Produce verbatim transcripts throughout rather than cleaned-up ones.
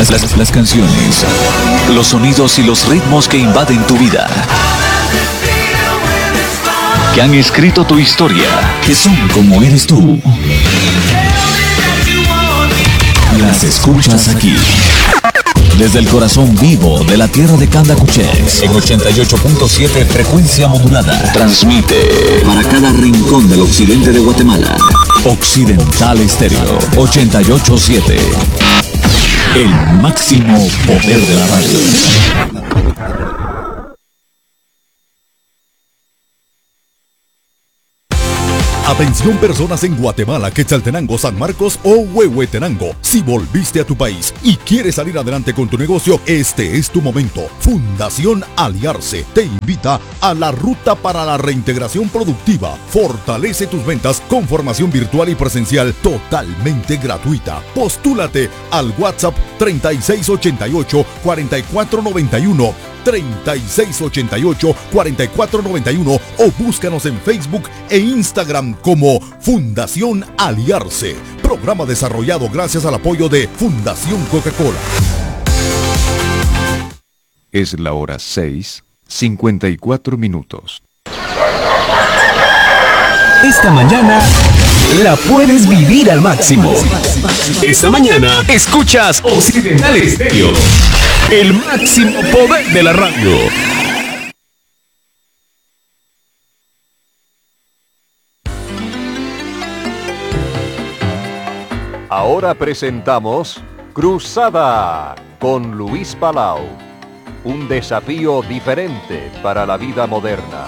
Las, las, las canciones, los sonidos y los ritmos que invaden tu vida, que han escrito tu historia, que son como eres tú. Las escuchas aquí, desde el corazón vivo de la tierra de Candacuchés, en ochenta y ocho punto siete frecuencia modulada. Transmite para cada rincón del occidente de Guatemala. Occidental Estéreo ochenta y ocho punto siete. El máximo poder de la radio. Atención personas en Guatemala, Quetzaltenango, San Marcos o Huehuetenango. Si volviste a tu país y quieres salir adelante con tu negocio, este es tu momento. Fundación Aliarse te invita a la ruta para la reintegración productiva. Fortalece tus ventas con formación virtual y presencial totalmente gratuita. Postúlate al WhatsApp treinta y seis ochenta y ocho, cuarenta y cuatro noventa y uno. treinta y seis ochenta y ocho, cuarenta y cuatro noventa y uno o búscanos en Facebook e Instagram como Fundación Aliarse. Programa desarrollado gracias al apoyo de Fundación Coca-Cola. Es la hora seis, cincuenta y cuatro minutos. Esta mañana la puedes vivir al máximo. Esta mañana escuchas Occidental Estéreo, el máximo poder de la radio. Ahora presentamos Cruzada con Luis Palau. Un desafío diferente para la vida moderna.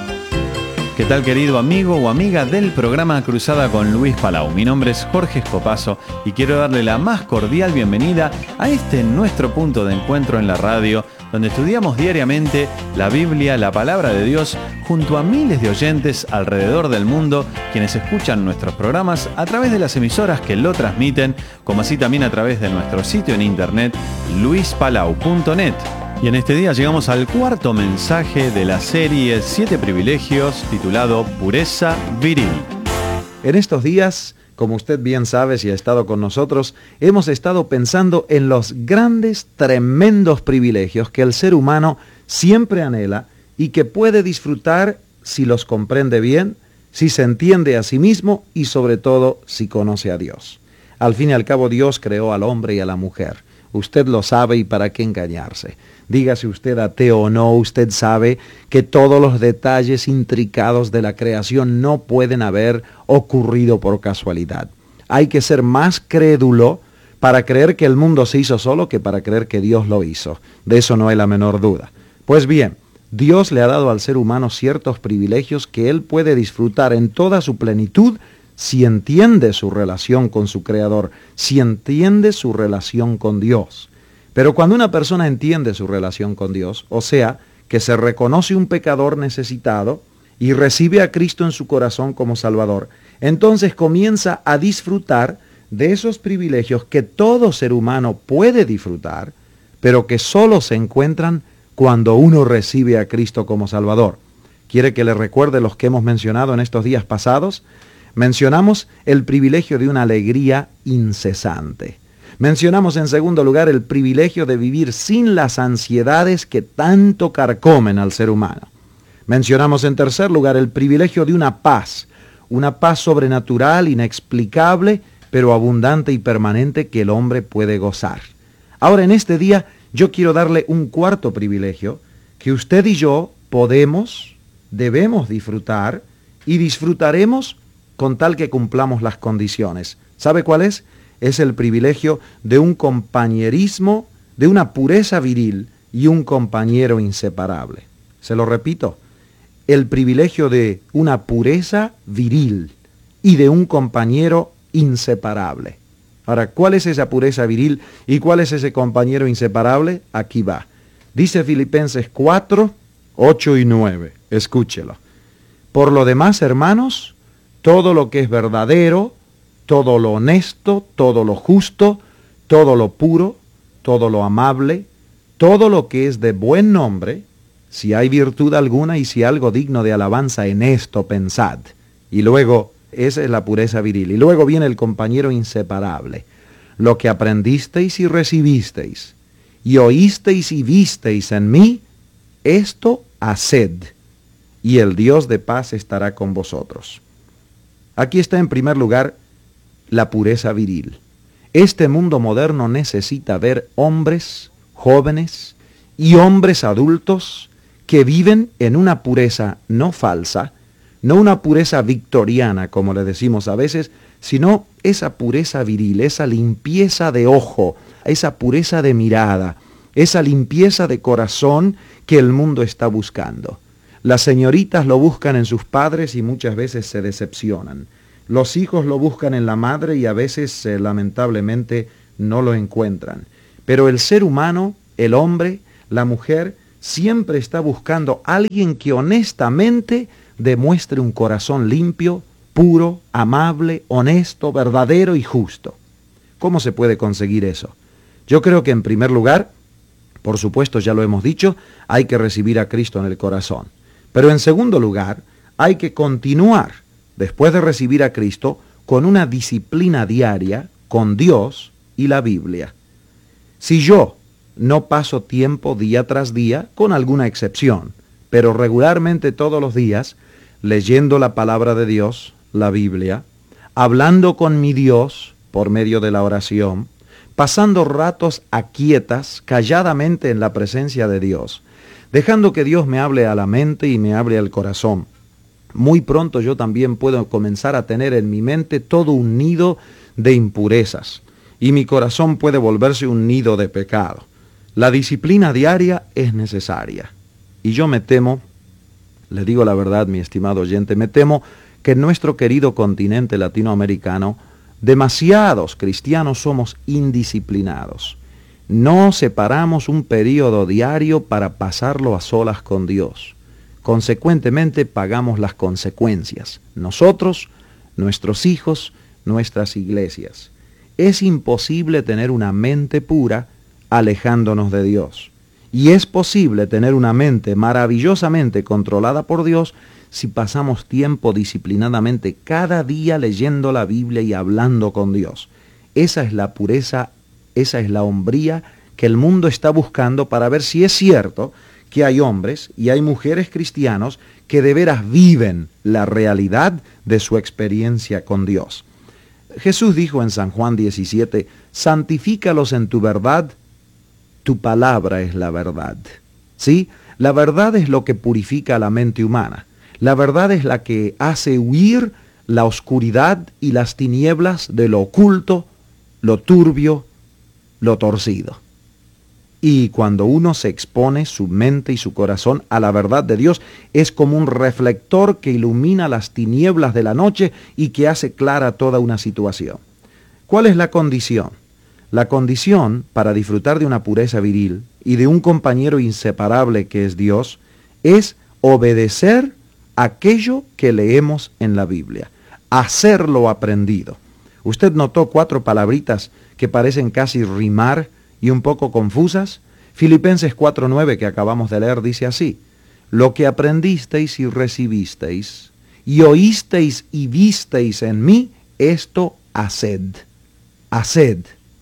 ¿Qué tal, querido amigo o amiga del programa Cruzada con Luis Palau? Mi nombre es Jorge Escopazo y quiero darle la más cordial bienvenida a este nuestro punto de encuentro en la radio, donde estudiamos diariamente la Biblia, la palabra de Dios, junto a miles de oyentes alrededor del mundo, quienes escuchan nuestros programas a través de las emisoras que lo transmiten, como así también a través de nuestro sitio en internet, luis palau punto net. Y en este día llegamos al cuarto mensaje de la serie Siete Privilegios, titulado Pureza Viril. En estos días, como usted bien sabe si ha estado con nosotros, hemos estado pensando en los grandes, tremendos privilegios que el ser humano siempre anhela y que puede disfrutar si los comprende bien, si se entiende a sí mismo y sobre todo si conoce a Dios. Al fin y al cabo, Dios creó al hombre y a la mujer. Usted lo sabe y para qué engañarse. Dígase usted ateo o no, usted sabe que todos los detalles intricados de la creación no pueden haber ocurrido por casualidad. Hay que ser más crédulo para creer que el mundo se hizo solo que para creer que Dios lo hizo. De eso no hay la menor duda. Pues bien, Dios le ha dado al ser humano ciertos privilegios que él puede disfrutar en toda su plenitud si entiende su relación con su Creador, si entiende su relación con Dios. Pero cuando una persona entiende su relación con Dios, o sea, que se reconoce un pecador necesitado y recibe a Cristo en su corazón como Salvador, entonces comienza a disfrutar de esos privilegios que todo ser humano puede disfrutar, pero que solo se encuentran cuando uno recibe a Cristo como Salvador. ¿Quiere que le recuerde los que hemos mencionado en estos días pasados? Mencionamos el privilegio de una alegría incesante. Mencionamos en segundo lugar el privilegio de vivir sin las ansiedades que tanto carcomen al ser humano. Mencionamos en tercer lugar el privilegio de una paz, una paz sobrenatural, inexplicable, pero abundante y permanente que el hombre puede gozar. Ahora en este día yo quiero darle un cuarto privilegio que usted y yo podemos, debemos disfrutar y disfrutaremos con tal que cumplamos las condiciones. ¿Sabe cuál es? Es el privilegio de un compañerismo, de una pureza viril y un compañero inseparable. Se lo repito, el privilegio de una pureza viril y de un compañero inseparable. Ahora, ¿cuál es esa pureza viril y cuál es ese compañero inseparable? Aquí va. Dice Filipenses cuatro, ocho y nueve. Escúchelo. Por lo demás, hermanos, todo lo que es verdadero, todo lo honesto, todo lo justo, todo lo puro, todo lo amable, todo lo que es de buen nombre, si hay virtud alguna y si algo digno de alabanza, en esto pensad. Y luego, esa es la pureza viril. Y luego viene el compañero inseparable. lo que aprendisteis y recibisteis, y oísteis y visteis en mí, esto haced, y el Dios de paz estará con vosotros. Aquí está en primer lugar la pureza viril. Este mundo moderno necesita ver hombres, jóvenes y hombres adultos que viven en una pureza no falsa, no una pureza victoriana, como le decimos a veces, sino esa pureza viril, esa limpieza de ojo, esa pureza de mirada, esa limpieza de corazón que el mundo está buscando. Las señoritas lo buscan en sus padres y muchas veces se decepcionan. Los hijos lo buscan en la madre y a veces, eh, lamentablemente, no lo encuentran. Pero el ser humano, el hombre, la mujer, siempre está buscando a alguien que honestamente demuestre un corazón limpio, puro, amable, honesto, verdadero y justo. ¿Cómo se puede conseguir eso? Yo creo que en primer lugar, por supuesto ya lo hemos dicho, hay que recibir a Cristo en el corazón. Pero en segundo lugar, hay que continuar, después de recibir a Cristo, con una disciplina diaria con Dios y la Biblia. Si yo no paso tiempo día tras día, con alguna excepción, pero regularmente todos los días, leyendo la palabra de Dios, la Biblia, hablando con mi Dios por medio de la oración, pasando ratos aquietas, calladamente en la presencia de Dios, dejando que Dios me hable a la mente y me hable al corazón. Muy pronto yo también puedo comenzar a tener en mi mente todo un nido de impurezas, y mi corazón puede volverse un nido de pecado. La disciplina diaria es necesaria. Y yo me temo, le digo la verdad, mi estimado oyente, me temo que en nuestro querido continente latinoamericano, demasiados cristianos somos indisciplinados. No separamos un periodo diario para pasarlo a solas con Dios. Consecuentemente pagamos las consecuencias. Nosotros, nuestros hijos, nuestras iglesias. Es imposible tener una mente pura alejándonos de Dios. Y es posible tener una mente maravillosamente controlada por Dios si pasamos tiempo disciplinadamente cada día leyendo la Biblia y hablando con Dios. Esa es la pureza, esa es la hombría que el mundo está buscando para ver si es cierto que hay hombres y hay mujeres cristianos que de veras viven la realidad de su experiencia con Dios. Jesús dijo en San Juan diecisiete, santifícalos en tu verdad, tu palabra es la verdad. ¿Sí? La verdad es lo que purifica a la mente humana. La verdad es la que hace huir la oscuridad y las tinieblas de lo oculto, lo turbio, lo torcido. Y cuando uno se expone su mente y su corazón a la verdad de Dios, es como un reflector que ilumina las tinieblas de la noche y que hace clara toda una situación. ¿Cuál es la condición? La condición para disfrutar de una pureza viril y de un compañero inseparable que es Dios, es obedecer aquello que leemos en la Biblia, hacer lo aprendido. Usted notó cuatro palabritas que parecen casi rimar y un poco confusas. Filipenses cuatro nueve que acabamos de leer dice así, lo que aprendisteis y recibisteis, y oísteis y visteis en mí, esto haced, haced,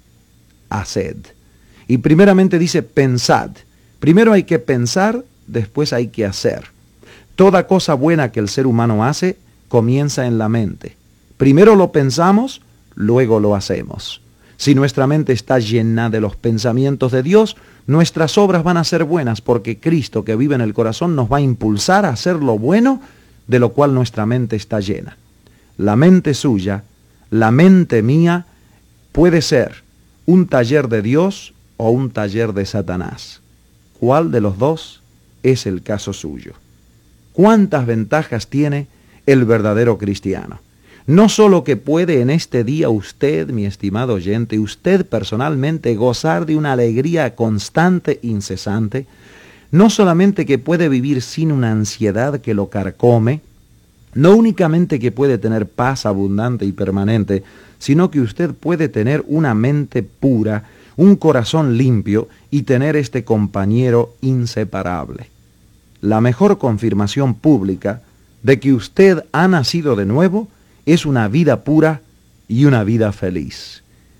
haced. Y primeramente dice pensad. Primero hay que pensar, después hay que hacer. Toda cosa buena que el ser humano hace comienza en la mente. Primero lo pensamos, luego lo hacemos. Si nuestra mente está llena de los pensamientos de Dios, nuestras obras van a ser buenas porque Cristo que vive en el corazón nos va a impulsar a hacer lo bueno de lo cual nuestra mente está llena. La mente suya, la mente mía, puede ser un taller de Dios o un taller de Satanás. ¿Cuál de los dos es el caso suyo? ¿Cuántas ventajas tiene el verdadero cristiano? No solo que puede en este día usted, mi estimado oyente, usted personalmente gozar de una alegría constante, incesante, no solamente que puede vivir sin una ansiedad que lo carcome, no únicamente que puede tener paz abundante y permanente, sino que usted puede tener una mente pura, un corazón limpio y tener este compañero inseparable. La mejor confirmación pública de que usted ha nacido de nuevo es una vida pura y una vida feliz.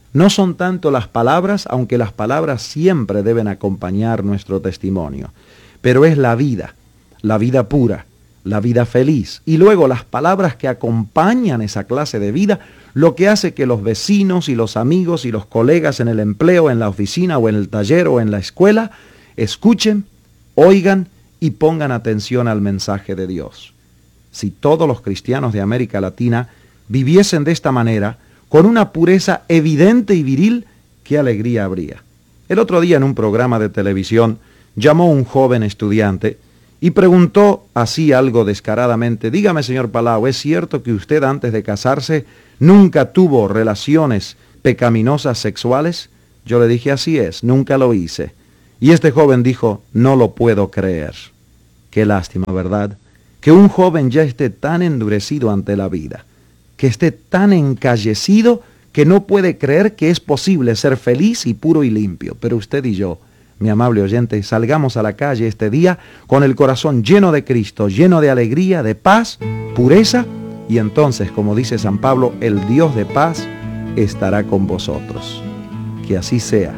no son tanto las palabras, aunque las palabras siempre deben acompañar nuestro testimonio, pero es la vida, la vida pura, la vida feliz, y luego las palabras que acompañan esa clase de vida, lo que hace que los vecinos y los amigos y los colegas en el empleo, en la oficina o en el taller o en la escuela, escuchen, oigan y pongan atención al mensaje de Dios. Si todos los cristianos de América Latina viviesen de esta manera, con una pureza evidente y viril, qué alegría habría. El otro día en un programa de televisión llamó un joven estudiante y preguntó así algo descaradamente: dígame, señor Palau, ¿es cierto que usted antes de casarse nunca tuvo relaciones pecaminosas sexuales? Yo le dije: así es, nunca lo hice. Y este joven dijo: no lo puedo creer. Qué lástima, ¿verdad? Que un joven ya esté tan endurecido ante la vida, que esté tan encallecido que no puede creer que es posible ser feliz y puro y limpio. Pero usted y yo, mi amable oyente, salgamos a la calle este día con el corazón lleno de Cristo, lleno de alegría, de paz, pureza, y entonces, como dice San Pablo, el Dios de paz estará con vosotros. Que así sea.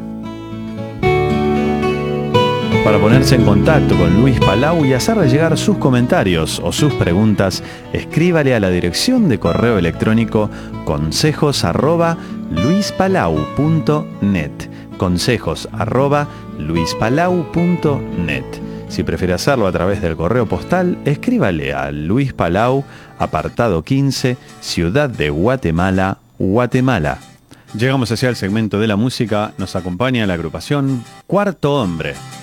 Para ponerse en contacto con Luis Palau y hacerle llegar sus comentarios o sus preguntas, escríbale a la dirección de correo electrónico consejos arroba luispalau punto net. Consejos arroba luispalau punto net. Si prefiere hacerlo a través del correo postal, escríbale a Luis Palau, apartado quince, Ciudad de Guatemala, Guatemala. Llegamos hacia el segmento de la música. Nos acompaña la agrupación Cuarto Hombre.